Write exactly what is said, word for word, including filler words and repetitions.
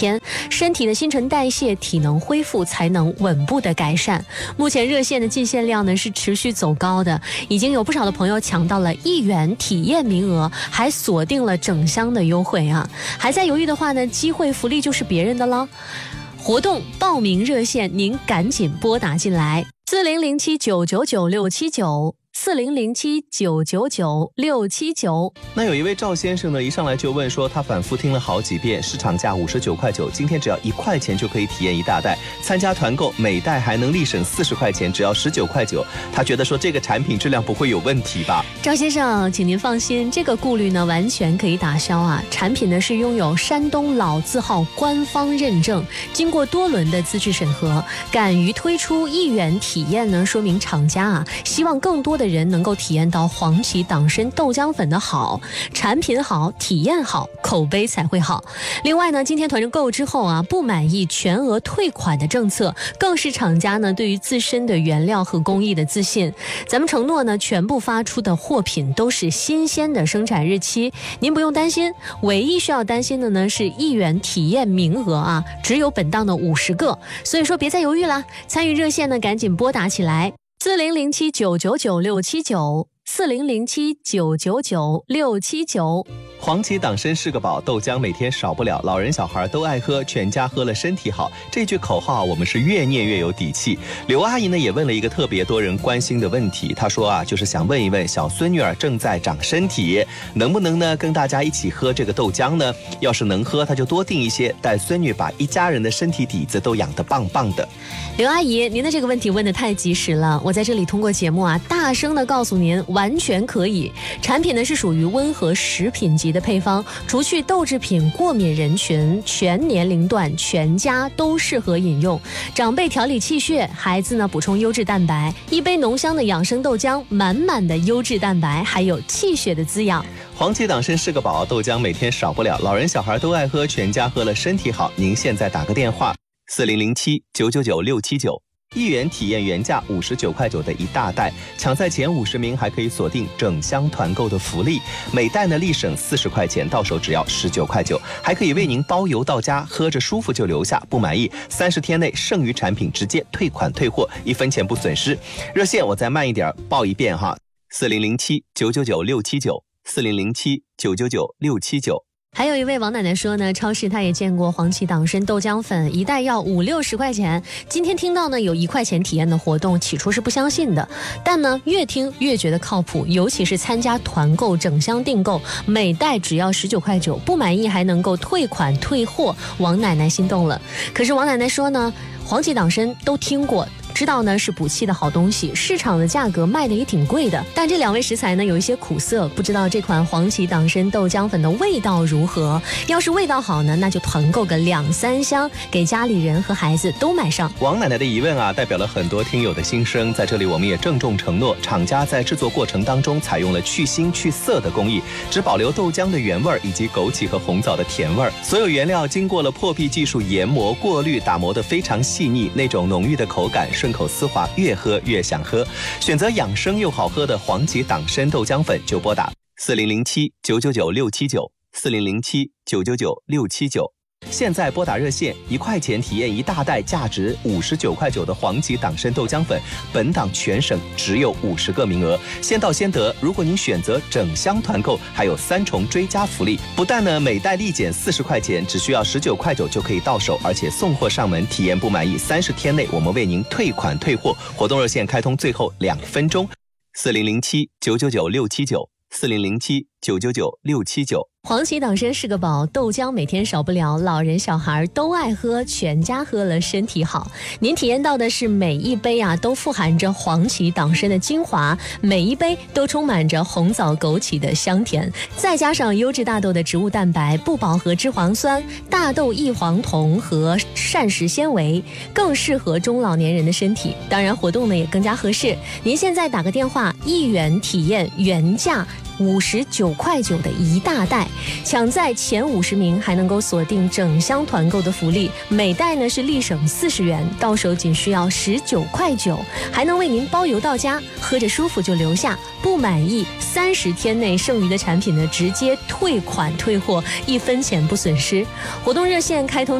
天，身体的新陈代谢、体能恢复才能稳步的改善。目前热线的进线量呢是持续走高的，已经有不少的朋友抢到了一元体验名额，还锁定了整箱的优惠啊！还在犹豫的话呢，机会福利就是别人的了。活动报名热线，您赶紧拨打进来，四零零七九九九六七九。四零零七九九九六七九。 那有一位赵先生呢，一上来就问说，他反复听了好几遍，市场价五十九块九，今天只要一块钱就可以体验一大袋，参加团购每袋还能立省四十块钱，只要十九块九。他觉得说这个产品质量不会有问题吧？ 赵先生，请您放心，这个顾虑呢完全可以打消啊。产品呢是拥有山东老字号官方认证，经过多轮的资质审核，敢于推出一元体验呢，说明厂家啊希望更多的人能够体验到黄芪党参豆浆粉的好，产品好，体验好，口碑才会好。另外呢，今天团购之后啊，不满意全额退款的政策，更是厂家呢对于自身的原料和工艺的自信。咱们承诺呢，全部发出的货品都是新鲜的生产日期，您不用担心。唯一需要担心的呢是一元体验名额啊，只有本档的五十个，所以说别再犹豫啦，参与热线呢赶紧拨打起来。四零零七九九九六七九，四零零七九九九六七九。 黄芪党参是个宝，豆浆每天少不了，老人小孩都爱喝，全家喝了身体好。这句口号我们是越念越有底气。刘阿姨呢也问了一个特别多人关心的问题，她说啊，就是想问一问小孙女儿正在长身体，能不能呢跟大家一起喝这个豆浆呢？要是能喝，她就多订一些，带孙女把一家人的身体底子都养得棒棒的。 刘阿姨，您的这个问题问得太及时了，我在这里通过节目啊，大声的告诉您，完全可以。产品呢是属于温和食品级的配方，除去豆制品过敏人群，全年龄段全家都适合饮用。长辈调理气血，孩子呢补充优质蛋白，一杯浓香的养生豆浆，满满的优质蛋白，还有气血的滋养。 黄芪党参是个宝，豆浆每天少不了，老人小孩都爱喝，全家喝了身体好。您现在打个电话四零零七九九九六七九，一元体验原价五十九块九的一大袋，抢在前五十名还可以锁定整箱团购的福利，每袋呢立省四十块钱，到手只要十九块九，还可以为您包邮到家，喝着舒服就留下，不满意三十天内剩余产品直接退款退货，一分钱不损失。热线我再慢一点报一遍哈，四零零七九九九六七九，四零零七九九九六七九。 还有一位王奶奶说呢，超市她也见过黄芪党参豆浆粉，一袋要五六十块钱。今天听到呢有一块钱体验的活动，起初是不相信的，但呢越听越觉得靠谱，尤其是参加团购整箱订购，每袋只要十九块九，不满意还能够退款退货，王奶奶心动了。可是王奶奶说呢，黄芪党参都听过，知道呢是补气的好东西，市场的价格卖的也挺贵的，但这两味食材呢有一些苦涩，不知道这款黄芪党参豆浆粉的味道如何。要是味道好呢，那就团购个两三箱，给家里人和孩子都买上。 王奶奶的疑问啊，代表了很多听友的心声，在这里我们也郑重承诺，厂家在制作过程当中采用了去腥去涩的工艺，只保留豆浆的原味以及枸杞和红枣的甜味，所有原料经过了破壁技术研磨过滤，打磨得非常细腻，那种浓郁的口感顺口丝滑，越喝越想喝。选择养生又好喝的黄芪党参豆浆粉，就拨打四零零七九九九六七九，四零零七九九九六七九。现在拨打热线，一块钱体验一大袋价值五十九块九的黄芪党参豆浆粉，本档全省只有五十个名额，先到先得。如果您选择整箱团购，还有三重追加福利，不但呢每袋立减四十块钱，只需要十九块九就可以到手，而且送货上门，体验不满意三十天内我们为您退款退货。活动热线开通最后两分钟，四零零七九九九六七九，四零零七九九九六七九。 黄芪党参是个宝，豆浆每天少不了，老人小孩都爱喝，全家喝了身体好。您体验到的是每一杯啊都富含着黄芪党参的精华，每一杯都充满着红枣枸杞的香甜，再加上优质大豆的植物蛋白、不饱和脂肪酸、大豆异黄酮和膳食纤维，更适合中老年人的身体。当然活动呢也更加合适，您现在打个电话，一元体验原价五十九块九的一大袋，抢在前五十名还能够锁定整箱团购的福利，每袋呢是立省四十元，到手仅需要十九块九，还能为您包邮到家，喝着舒服就留下，不满意三十天内剩余的产品呢直接退款退货，一分钱不损失。活动热线开通